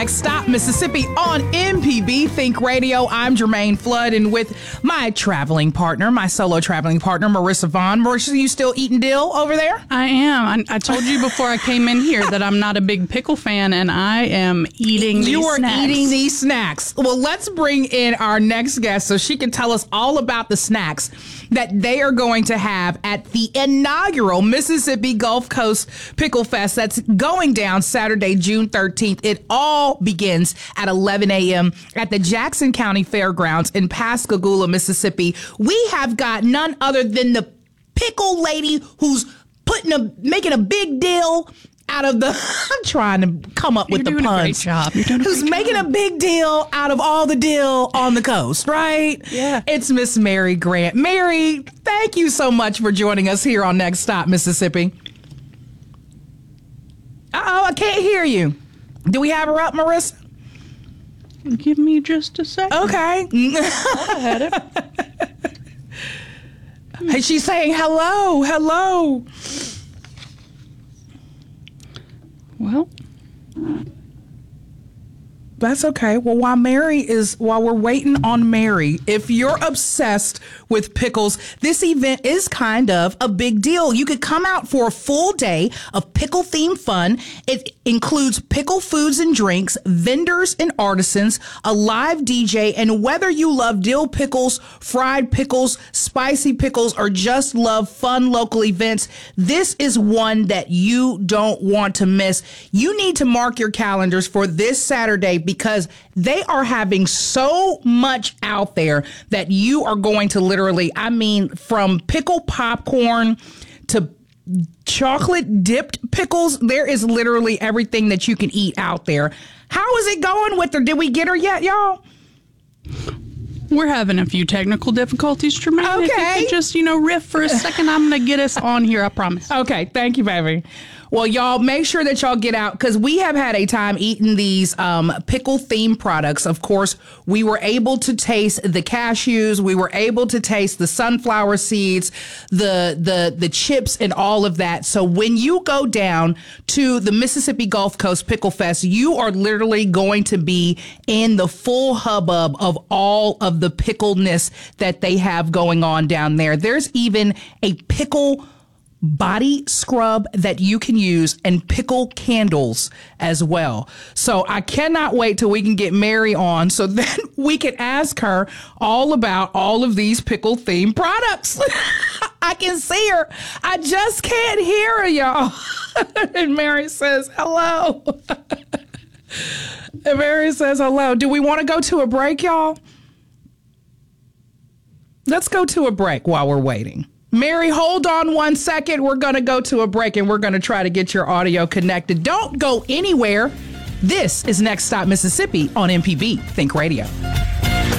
Next stop, Mississippi on MPB Think Radio. I'm Jermaine Flood, and with my traveling partner, my solo traveling partner, Marissa Vaughn. Marissa, you still eating dill over there? I am. I told you before I came in here that I'm not a big pickle fan, and I am eating these snacks. You are eating these snacks. Well, let's bring in our next guest so she can tell us all about the snacks that they are going to have at the inaugural Mississippi Gulf Coast Pickle Fest that's going down Saturday, June 13th. It all begins at 11 a.m. at the Jackson County Fairgrounds in Pascagoula, Mississippi. We have got none other than the pickle lady who's making a big deal out of the I'm trying to come up with the puns. You're doing a great job. Who's making a big deal out of all the dill on the coast, right? Yeah. It's Miss Mary Grant. Mary, thank you so much for joining us here on Next Stop, Mississippi. Uh-oh, I can't hear you. Do we have her up, Marissa? Give me just a second. Okay. I had it. Hey, she's saying hello, hello. Well, that's okay. Well, while we're waiting on Mary, if you're obsessed with pickles, this event is kind of a big deal. You could come out for a full day of pickle themed fun. It includes pickle foods and drinks, vendors and artisans, a live DJ, and whether you love dill pickles, fried pickles, spicy pickles, or just love fun local events, this is one that you don't want to miss. You need to mark your calendars for this Saturday because they are having so much out there that you are going to literally, from pickle popcorn to chocolate dipped pickles, there is literally everything that you can eat out there. How is it going with her? Did we get her yet, y'all? We're having a few technical difficulties, Jermaine. Okay. If you could just, riff for a second, I'm going to get us on here, I promise. Okay, thank you, baby. Well, y'all, make sure that y'all get out because we have had a time eating these pickle-themed products. Of course, we were able to taste the cashews. We were able to taste the sunflower seeds, the chips, and all of that. So when you go down to the Mississippi Gulf Coast Pickle Fest, you are literally going to be in the full hubbub of all of the pickleness that they have going on down there. There's even a pickle body scrub that you can use and pickle candles as well. So I cannot wait till we can get Mary on so that we can ask her all about all of these pickle themed products. I can see her. I just can't hear her, y'all. And Mary says hello. And Mary says hello. Do we want to go to a break, y'all? Let's go to a break while we're waiting. Mary, hold on 1 second. We're going to go to a break and we're going to try to get your audio connected. Don't go anywhere. This is Next Stop Mississippi on MPB Think Radio.